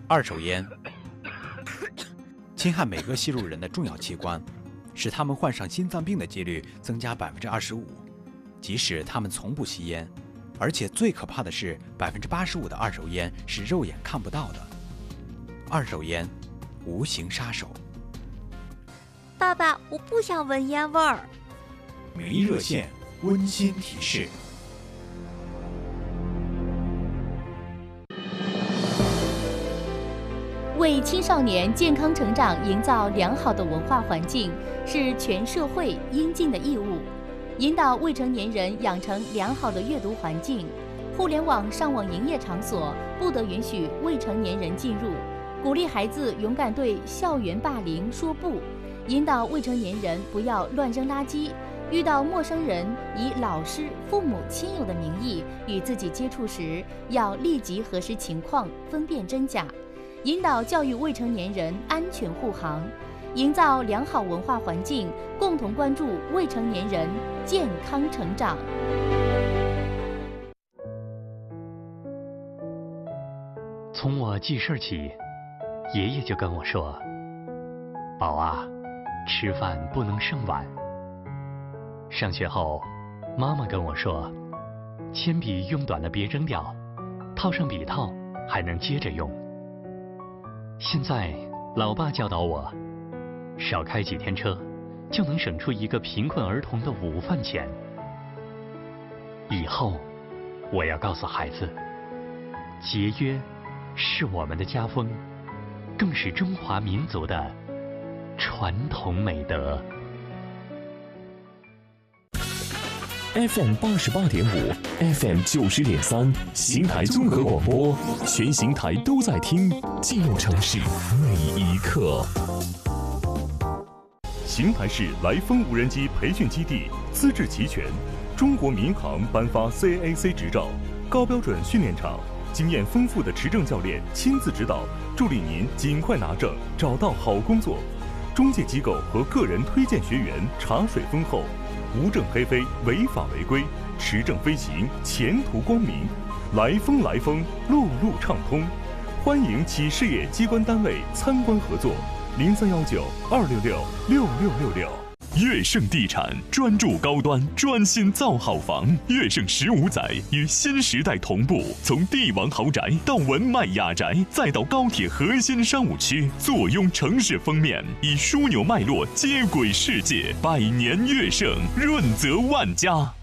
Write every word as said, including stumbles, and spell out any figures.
二手烟侵害每个吸入人的重要器官，使他们患上心脏病的几率增加百分之二十五，即使他们从不吸烟。而且最可怕的是，百分之八十五的二手烟是肉眼看不到的。二手烟，无形杀手。 爸爸，我不想闻烟味儿。 免疫热线温馨提示。 为青少年健康成长营造良好的文化环境，是全社会应尽的义务。引导未成年人养成良好的阅读环境，互联网上网营业场所不得允许未成年人进入，鼓励孩子勇敢对校园霸凌说不，引导未成年人不要乱扔垃圾，遇到陌生人以老师、父母、亲友的名义与自己接触时，要立即核实情况，分辨真假，引导教育未成年人安全护航，营造良好文化环境，共同关注未成年人健康成长。 从我记事起，爷爷就跟我说：“宝啊，吃饭不能剩碗。”上学后，妈妈跟我说：“铅笔用短了别扔掉，套上笔套还能接着用。”现在，老爸教导我，少开几天车，就能省出一个贫困儿童的午饭钱。以后，我要告诉孩子，节约是我们的家风，更是中华民族的传统美德。 F M 八十八点五 ，F M 九十点三，邢台综合广播，全邢台都在听，进入城市每一刻。 邢台市来风无人机培训基地资质齐全，中国民航颁发 C A A C 执照，高标准训练场，经验丰富的持证教练亲自指导，助力您尽快拿证，找到好工作。中介机构和个人推荐学员茶水丰厚，无证黑飞，违法违规，持证飞行，前途光明。来风来风，路路畅通。欢迎企事业机关单位参观合作。零三幺九二六六六六六六。 悦盛地产专注高端，专心造好房。悦盛十五载与新时代同步，从帝王豪宅到文迈雅宅，再到高铁核心商务区，坐拥城市封面，以枢纽脉络接轨世界。百年悦盛，润泽万家。